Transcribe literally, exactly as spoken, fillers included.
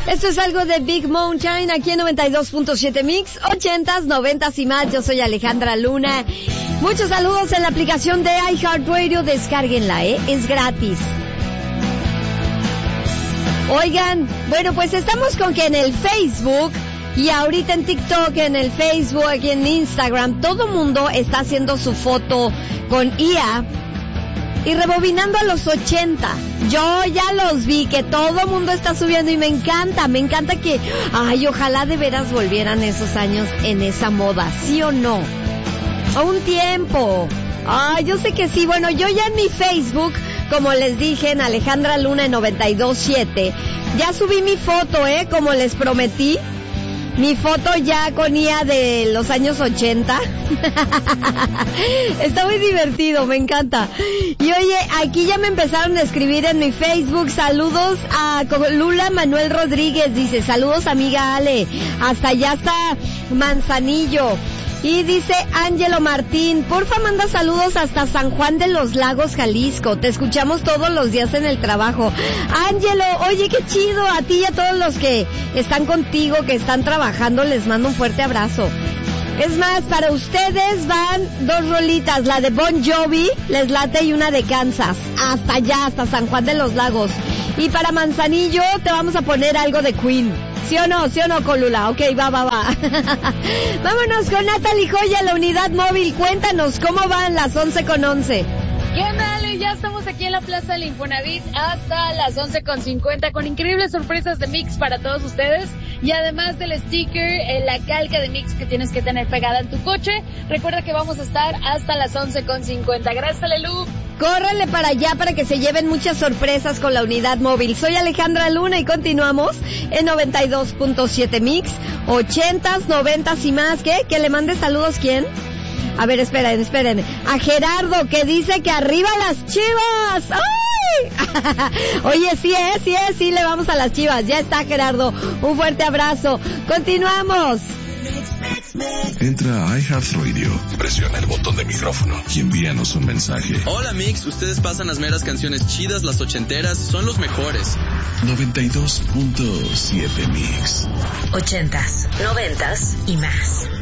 Esto es algo de Big Mountain aquí en noventa y dos punto siete Mix, ochentas, noventas y más. Yo soy Alejandra Luna. Muchos saludos en la aplicación de iHeartRadio. Descárguenla, ¿eh? Es gratis. Oigan, bueno, pues estamos con que en el Facebook y ahorita en TikTok, en el Facebook, aquí en Instagram, todo mundo está haciendo su foto con I A y rebobinando a los ochenta. Yo ya los vi, que todo mundo está subiendo y me encanta, me encanta que, ay, ojalá de veras volvieran esos años en esa moda, ¿sí o no? A un tiempo. Ay, yo sé que sí. Bueno, yo ya en mi Facebook, como les dije, en Alejandra Luna en noventa y dos punto siete, ya subí mi foto, ¿eh? Como les prometí. Mi foto ya con I A de los años ochenta. Está muy divertido, me encanta. Y oye, aquí ya me empezaron a escribir en mi Facebook. Saludos a Lula Manuel Rodríguez. Dice, saludos amiga Ale. Hasta allá está Manzanillo. Y dice Ángelo Martín, porfa manda saludos hasta San Juan de los Lagos, Jalisco. Te escuchamos todos los días en el trabajo. Ángelo, oye, qué chido. A ti y a todos los que están contigo, que están trabajando, les mando un fuerte abrazo. Es más, para ustedes van dos rolitas, la de Bon Jovi, Les Late, y una de Kansas. Hasta allá, hasta San Juan de los Lagos. Y para Manzanillo te vamos a poner algo de Queen. ¿Sí o no? ¿Sí o no, Colula? Ok, va, va, va. Vámonos con Natalie Joya, la unidad móvil. Cuéntanos, ¿cómo van las once con once? ¿Qué onda, Ale? Ya estamos aquí en la Plaza del Infonavit hasta las once con cincuenta con increíbles sorpresas de Mix para todos ustedes. Y además del sticker, eh, la calca de Mix que tienes que tener pegada en tu coche. Recuerda que vamos a estar hasta las once con cincuenta. Gracias, Alelu. Córrele para allá para que se lleven muchas sorpresas con la unidad móvil. Soy Alejandra Luna y continuamos en noventa y dos punto siete Mix, ochentas, noventas y más. ¿Qué? ¿Que le mande saludos quién? A ver, esperen, esperen. A Gerardo, que dice que arriba las Chivas. ¡Ay! Oye, sí es, sí es, sí le vamos a las Chivas. Ya está, Gerardo. Un fuerte abrazo. Continuamos. Entra a iHeartRadio, presiona el botón de micrófono y envíanos un mensaje. Hola Mix, ustedes pasan las meras canciones chidas, las ochenteras, son los mejores. noventa y dos punto siete Mix. Ochentas, noventas y más.